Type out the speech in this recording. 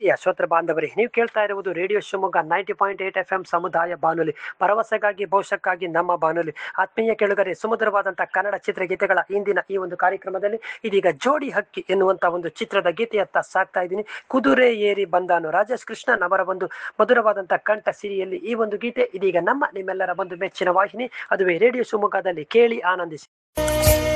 ಪ್ರೀತಿಯ ಶ್ರೋತೃ ಬಾಂಧವರೇ, ನೀವು ಕೇಳ್ತಾ ಇರುವುದು ರೇಡಿಯೋ ಶಿವಮೊಗ್ಗ 90.8 FM ಸಮುದಾಯ ಬಾನುಲಿ, ಭರವಸೆಗಾಗಿ ಭವಿಷ್ಯಕ್ಕಾಗಿ ನಮ್ಮ ಬಾನುಲಿ. ಆತ್ಮೀಯ ಕೇಳುಗರೆ, ಸುಮಧುರವಾದಂತಹ ಕನ್ನಡ ಚಿತ್ರಗೀತೆಗಳ ಇಂದಿನ ಈ ಒಂದು ಕಾರ್ಯಕ್ರಮದಲ್ಲಿ ಇದೀಗ ಜೋಡಿ ಹಕ್ಕಿ ಎನ್ನುವಂತ ಒಂದು ಚಿತ್ರದ ಗೀತೆಯತ್ತ ಸಾಕ್ತಾ ಇದ್ದೀನಿ. ಕುದುರೆ ಏರಿ ಬಂದಾನು, ರಾಜೇಶ್ ಕೃಷ್ಣನ್ ಅವರ ಒಂದು ಮಧುರವಾದಂತಹ ಕಂಠ ಸಿರಿಯಲ್ಲಿ ಈ ಒಂದು ಗೀತೆ ಇದೀಗ ನಿಮ್ಮೆಲ್ಲರ ಒಂದು ಮೆಚ್ಚಿನ ವಾಹಿನಿ, ಅದುವೇ ರೇಡಿಯೋ ಶಿವಮೊಗ್ಗದಲ್ಲಿ ಕೇಳಿ ಆನಂದಿಸಿ.